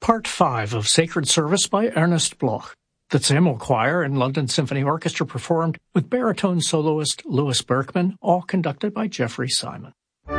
Part 5 of Sacred Service by Ernest Bloch. The Zimmel Choir and London Symphony Orchestra performed with baritone soloist Louis Berkman, all conducted by Jeffrey Simon.